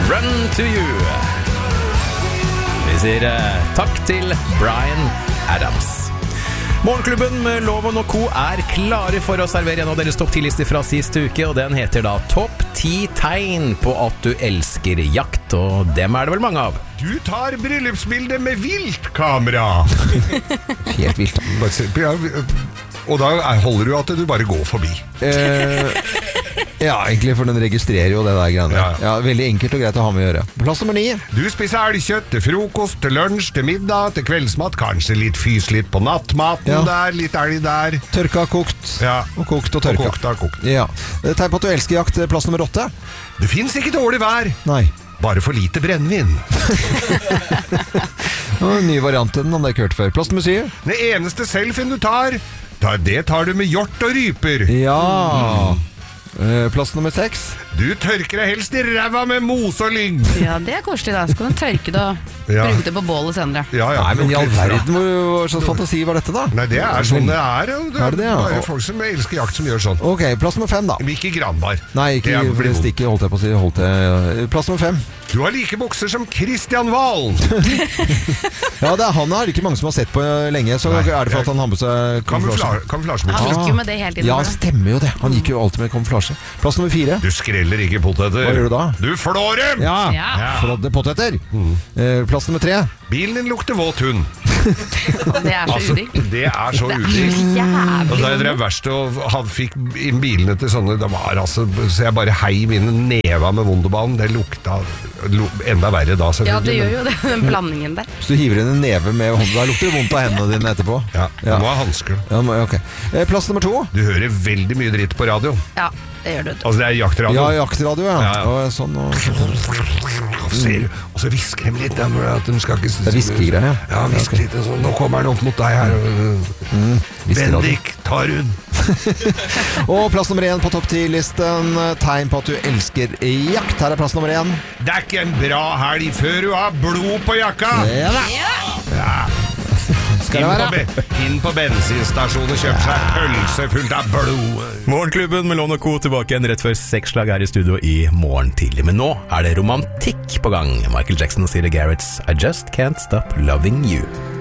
Run to You. Vi sier takk til Bryan Adams. Morgenklubben med Loven og Co. klare for å servere en av deres topp 10-lister fra siste uke, og den heter da Topp 10 tegn på at du elsker jakt, og dem det vel mange av. Du tar bryllupsbildet med viltkamera. Helt vilt. Og da holder du at du bare går forbi. Ja, egentlig, for den registrerer jo det der greiene. Ja. Veldig enkelt og greit å ha med å gjøre. Plass nummer 9. Du spiser elgkjøtt til frokost, til lunsj, til middag, til kveldsmat, kanskje litt fys litt på nattmaten der, litt elg der. Tørka, kokt, og kokt og tørka. Og kokt. Ja. Tegn på at du elsker jakt, plass nummer 8. Det finnes ikke dårlig vær. Nei. Bare for lite brennvin. Ny varianten, om det ikke hørt før. Plass nummer 7. Det eneste selfien du tar, det tar du med hjort og ryper. Ja. Plass nummer 6. Du tørker deg helst i ræva med mose og lyng. Ja, det koselig da. Så kan du tørke det og bruke det på bålet senere. Nei, men i all verden, hvor slags fantasi var dette da? Nei, det sånn det er. Det er bare folk som elsker jakt som gjør sånn. Ok, plass nummer 5 da. Ikke Granbar. Nei, ikke stikket, holdt jeg på å si. Plass nummer 5. Du har like bukser som Kristian Valen. Ja, han har ikke mange som har sett på lenge. Så det for at han har med seg kamuflasjebukser. Han gikk jo med det hele tiden. Ja, stemmer jo det. Han gikk jo alltid med kamuflasje. Plass nummer 4. Du skreller ikke poteter. Hva gjør du da? Du flår dem. Ja. Flådde poteter. Plass nummer 3. Bilen din lukter våt hund. Det så udigg. Det så udigg. Jævlig. Og det det verste, han fikk i bilene til sånne, det var så jeg bare hei mine neva med Wunderbaum. Det lukta enda verre da. Ja, det gjør jo det, den blandingen der. Så du hiver inn en neve med hånd, da lukter det vondt av hendene dine etterpå. Ja, det må ha hansker. Ja, okay. Plass nummer 2. Du hører veldig mye dritt på radio. Ja, det gjør du. Altså det jaktradio. Ja, jaktradio, og sånn og så visker de litt at de skal ikke... Det viskegreier, ja. Visker litt sånn, nå kommer han opp mot deg her. Bendik, tar hun. Og plass nummer 1 på topp 10-listen. Tegn på at du elsker jakt. Her plass nummer 1. Det ikke en bra helg før du har blod på jakka. Ja. Inn på bensinstasjonen og kjøper seg pølse fullt av blod. Morgenklubben med Lån og Co. tilbake igjen rett før 6-slag her i studio i morgen tidlig. Men nå det romantikk på gang. Michael Jackson og Siri Garretts I Just Can't Stop Loving You.